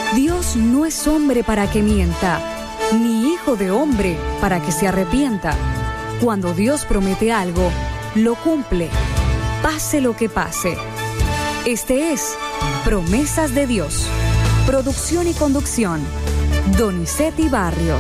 Dios no es hombre para que mienta, ni hijo de hombre para que se arrepienta. Cuando Dios promete algo, lo cumple, pase lo que pase. Este es Promesas de Dios. Producción y conducción, Donizetti Barrios.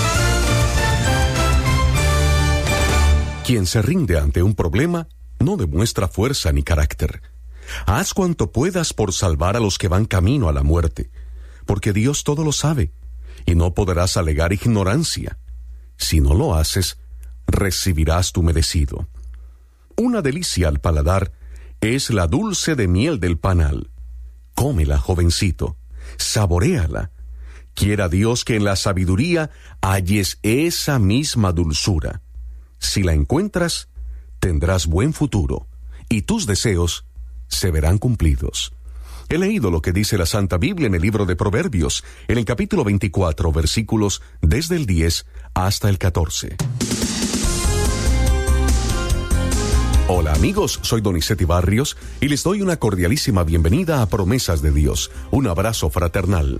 Quien se rinde ante un problema no demuestra fuerza ni carácter. Haz cuanto puedas por salvar a los que van camino a la muerte, porque Dios todo lo sabe, y no podrás alegar ignorancia. Si no lo haces, recibirás tu merecido. Una delicia al paladar es la dulce de miel del panal. Cómela, jovencito, saboréala. Quiera Dios que en la sabiduría halles esa misma dulzura. Si la encuentras, tendrás buen futuro, y tus deseos se verán cumplidos. He leído lo que dice la Santa Biblia en el libro de Proverbios, en el capítulo 24, versículos desde el 10 hasta el 14. Hola amigos, soy Donizetti Barrios y les doy una cordialísima bienvenida a Promesas de Dios. Un abrazo fraternal.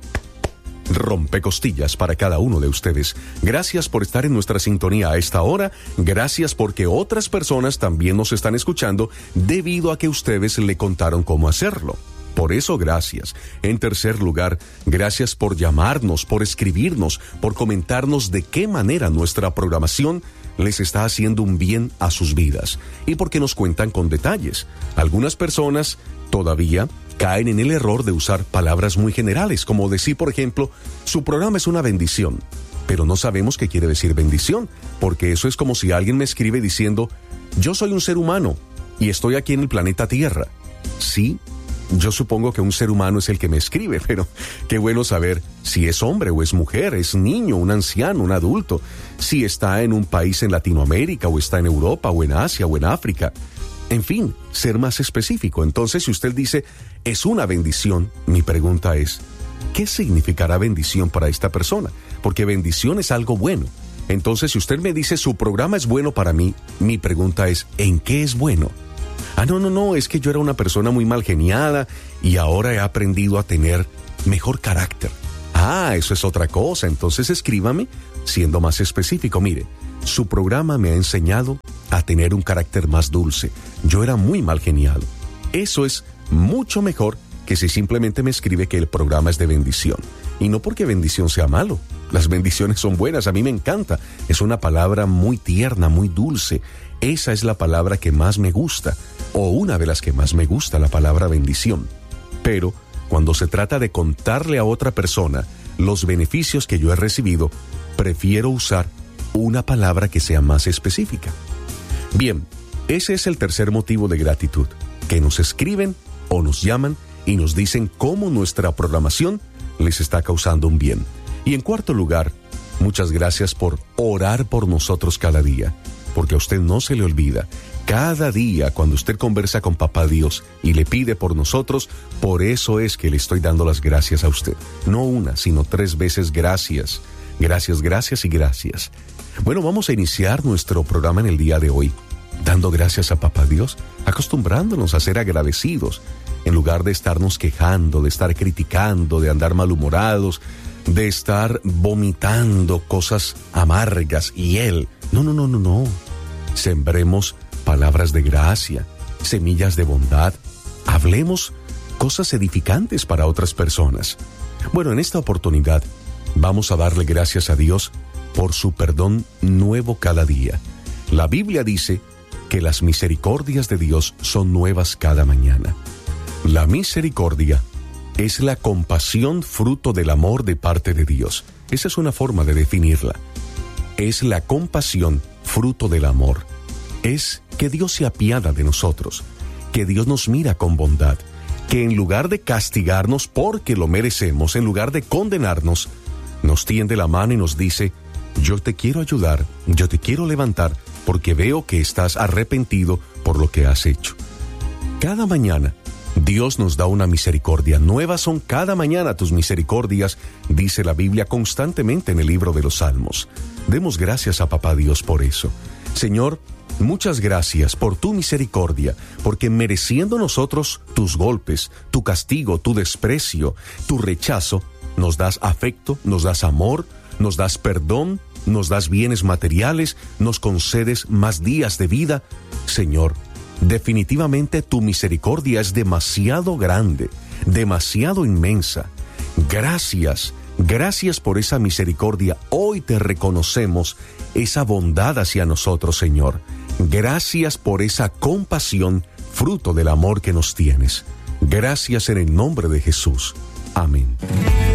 Rompecostillas para cada uno de ustedes. Gracias por estar en nuestra sintonía a esta hora. Gracias porque otras personas también nos están escuchando debido a que ustedes le contaron cómo hacerlo. Por eso, gracias. En tercer lugar, gracias por llamarnos, por escribirnos, por comentarnos de qué manera nuestra programación les está haciendo un bien a sus vidas. Y porque nos cuentan con detalles. Algunas personas todavía caen en el error de usar palabras muy generales, como decir, por ejemplo, su programa es una bendición. Pero no sabemos qué quiere decir bendición, porque eso es como si alguien me escribe diciendo, yo soy un ser humano y estoy aquí en el planeta Tierra. Sí, yo supongo que un ser humano es el que me escribe, pero qué bueno saber si es hombre o es mujer, es niño, un anciano, un adulto, si está en un país en Latinoamérica o está en Europa o en Asia o en África. En fin, ser más específico. Entonces, si usted dice, es una bendición, mi pregunta es, ¿qué significará bendición para esta persona? Porque bendición es algo bueno. Entonces, si usted me dice, su programa es bueno para mí, mi pregunta es, ¿en qué es bueno? No, es que yo era una persona muy mal geniada y ahora he aprendido a tener mejor carácter. Eso es otra cosa. Entonces, escríbame siendo más específico. Mire, su programa me ha enseñado a tener un carácter más dulce. Yo era muy mal geniado. Eso es mucho mejor que si simplemente me escribe que el programa es de bendición. Y no porque bendición sea malo. Las bendiciones son buenas, a mí me encanta. Es una palabra muy tierna, muy dulce. Esa es la palabra que más me gusta, o una de las que más me gusta, la palabra bendición. Pero cuando se trata de contarle a otra persona los beneficios que yo he recibido, prefiero usar una palabra que sea más específica. Bien, ese es el tercer motivo de gratitud, que nos escriben o nos llaman y nos dicen cómo nuestra programación les está causando un bien. Y en cuarto lugar, muchas gracias por orar por nosotros cada día, porque a usted no se le olvida. Cada día cuando usted conversa con Papá Dios y le pide por nosotros, por eso es que le estoy dando las gracias a usted. No una, sino 3 veces gracias. Gracias, gracias y gracias. Bueno, vamos a iniciar nuestro programa en el día de hoy, dando gracias a Papá Dios, acostumbrándonos a ser agradecidos, en lugar de estarnos quejando, de estar criticando, de andar malhumorados, de estar vomitando cosas amargas y Él. No. Sembremos palabras de gracia, semillas de bondad. Hablemos cosas edificantes para otras personas. Bueno, en esta oportunidad vamos a darle gracias a Dios por su perdón nuevo cada día. La Biblia dice que las misericordias de Dios son nuevas cada mañana. La misericordia es la compasión fruto del amor de parte de Dios. Esa es una forma de definirla. Es la compasión fruto del amor. Es que Dios se apiada de nosotros, que Dios nos mira con bondad, que en lugar de castigarnos porque lo merecemos, en lugar de condenarnos, nos tiende la mano y nos dice, yo te quiero ayudar, yo te quiero levantar, porque veo que estás arrepentido por lo que has hecho. Cada mañana, Dios nos da una misericordia. Nuevas son cada mañana tus misericordias, dice la Biblia constantemente en el libro de los Salmos. Demos gracias a Papá Dios por eso. Señor, Muchas gracias por tu misericordia, porque mereciendo nosotros tus golpes, tu castigo, tu desprecio, tu rechazo, nos das afecto, nos das amor, nos das perdón, nos das bienes materiales, nos concedes más días de vida. Señor, definitivamente tu misericordia es demasiado grande, demasiado inmensa. Gracias, gracias por esa misericordia. Hoy te reconocemos esa bondad hacia nosotros, Señor. Gracias por esa compasión, fruto del amor que nos tienes. Gracias en el nombre de Jesús. Amén.